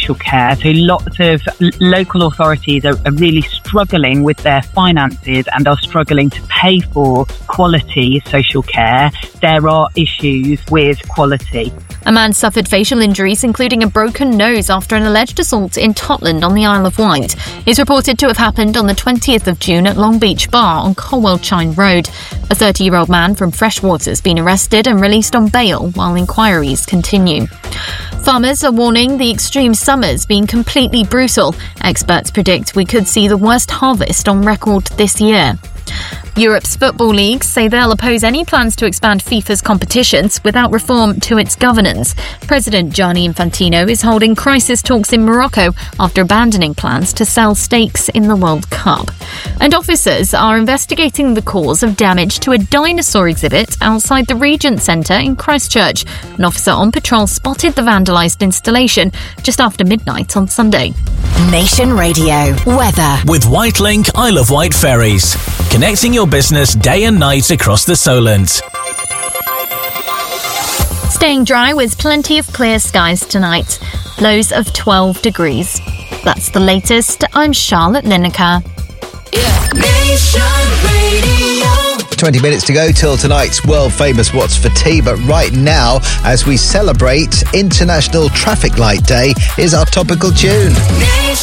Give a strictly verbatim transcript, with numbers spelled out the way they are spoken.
social care. So lots of l- local authorities are, are really struggling with their finances and are struggling to pay for quality social care. There are issues with quality. A man suffered facial injuries, including a broken nose, after an alleged assault in Totland on the Isle of Wight. It's reported to have happened on the twentieth of June at Long Beach Bar on Colwell Chine Road. A thirty-year-old man from Freshwater has been arrested and released on bail while inquiries continue. Farmers are warning the extreme summer's been completely brutal. Experts predict we could see the worst harvest on record this year. Europe's football leagues say they'll oppose any plans to expand FIFA's competitions without reform to its governance. President Gianni Infantino is holding crisis talks in Morocco after abandoning plans to sell stakes in the World Cup. And officers are investigating the cause of damage to a dinosaur exhibit outside the Regent Centre in Christchurch. An officer on patrol spotted the vandalised installation just after midnight on Sunday. Nation Radio weather with Whitelink Isle of Wight ferries, connecting your business day and night across the Solent. Staying dry with plenty of clear skies tonight. Lows of twelve degrees. That's the latest. I'm Charlotte Lineker. Yeah. Nation Radio. twenty minutes to go till tonight's world-famous What's for Tea, but right now, as we celebrate International Traffic Light Day, is our topical tune. Nation